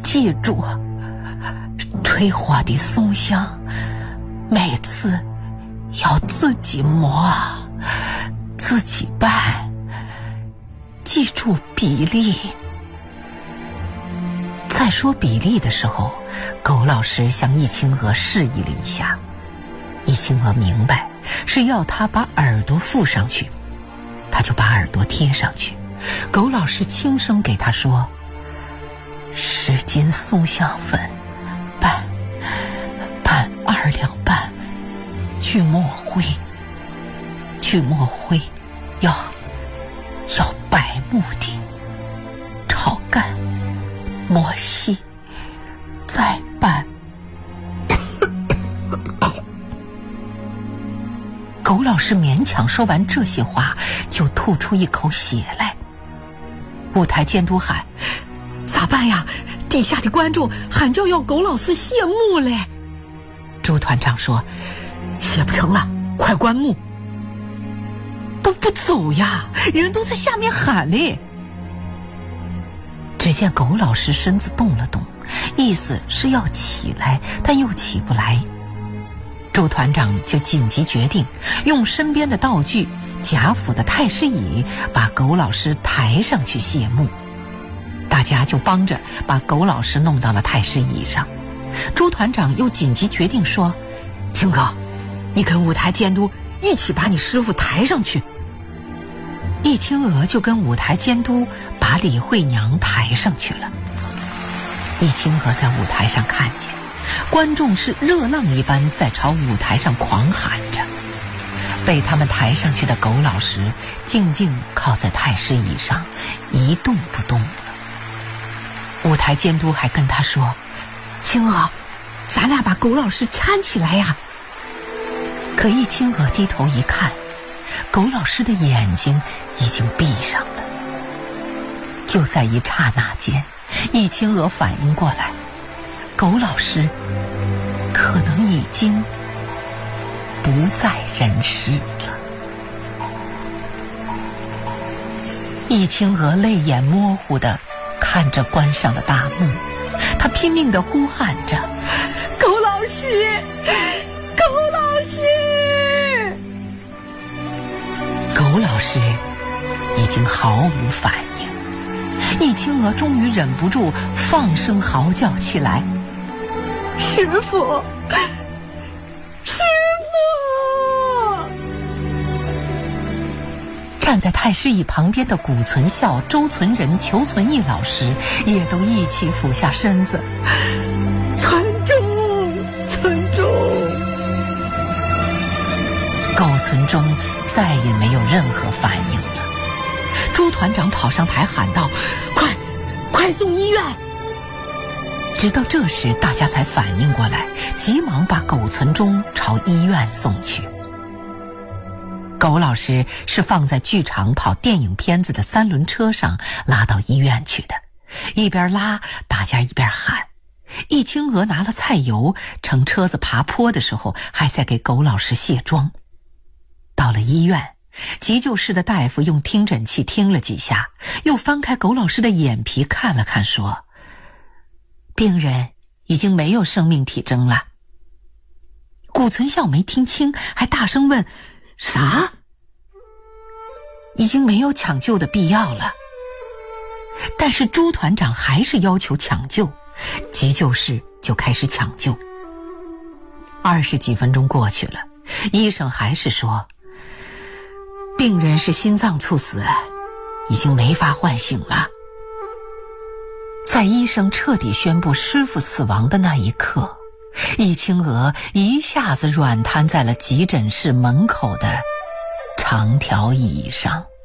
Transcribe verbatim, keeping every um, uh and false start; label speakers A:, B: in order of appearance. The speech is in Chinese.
A: 记住，吹火的松香每次要自己磨，自己拌，记住比例。在说比例的时候，狗老师向易清娥示意了一下。易清娥明白是要他把耳朵附上去，他就把耳朵贴上去。狗老师轻声给他说：十斤松香粉拌拌二两半去磨灰，去磨灰要要白木的，炒干磨细再拌。狗老师勉强说完这些话，就吐出一口血来。舞台监督喊：咋办呀？底下的观众喊叫要狗老师谢幕嘞。朱团长说：谢不成了，快关幕。都不走呀，人都在下面喊嘞。只见狗老师身子动了动，意思是要起来，但又起不来。朱团长就紧急决定用身边的道具贾府的太师椅把狗老师抬上去谢幕。大家就帮着把狗老师弄到了太师椅上。朱团长又紧急决定说：清哥，你跟舞台监督一起把你师傅抬上去。易清娥就跟舞台监督把李慧娘抬上去了。易清娥在舞台上看见观众是热浪一般在朝舞台上狂喊着，被他们抬上去的狗老师静静靠在太师椅上一动不动了。舞台监督还跟他说：清娥，咱俩把狗老师搀起来呀。可易清娥低头一看，狗老师的眼睛已经闭上了。就在一刹那间，易清娥反应过来，狗老师可能已经不在人世了。易清娥泪眼模糊地看着关上的大幕，她拼命地呼喊着：狗老师，狗老师！狗老师已经毫无反应。易清娥终于忍不住放声嚎叫起来：师父，师父！站在太师椅旁边的古存孝、周存仁、裘存义老师也都一起俯下身子：存忠，存忠！狗存忠再也没有任何反应了。朱团长跑上台喊道：快快送医院！直到这时大家才反应过来，急忙把狗存忠朝医院送去。狗老师是放在剧场跑电影片子的三轮车上拉到医院去的，一边拉大家一边喊。易清娥拿了菜油，乘车子爬坡的时候还在给狗老师卸妆。到了医院，急救室的大夫用听诊器听了几下，又翻开狗老师的眼皮看了看，说：病人已经没有生命体征了。古存孝没听清，还大声问：啥？已经没有抢救的必要了。但是朱团长还是要求抢救，急救室就开始抢救。二十几分钟过去了，医生还是说病人是心脏猝死，已经没法唤醒了。在医生彻底宣布师父死亡的那一刻，易清娥一下子软瘫在了急诊室门口的长条椅上。